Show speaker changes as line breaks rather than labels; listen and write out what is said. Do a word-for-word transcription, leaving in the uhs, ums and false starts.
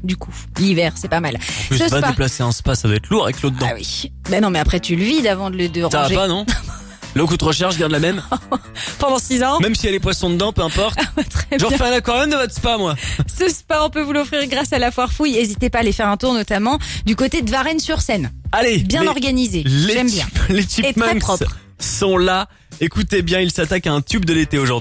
du coup. L'hiver, c'est pas mal.
En plus,
Ce
va
spa.
déplacer un spa, ça va être lourd avec l'eau dedans.
Ah oui. Ben non, mais après tu le vides avant de le de
Ça va
ranger.
pas, non? L'eau coûte trop cher, je garde la même.
Pendant six ans.
Même s'il y a les poissons dedans, peu importe.
Très
Je
bien.
refais un aquarium de votre spa, moi.
Ce spa, on peut vous l'offrir grâce à la foire fouille. N'hésitez pas à aller faire un tour, notamment du côté de Varennes-sur-Seine.
Allez.
Bien
les,
organisé.
les
J'aime bien.
chip- Les
Et très
chipmunks
propre.
sont là. Écoutez bien, ils s'attaquent à un tube de l'été aujourd'hui.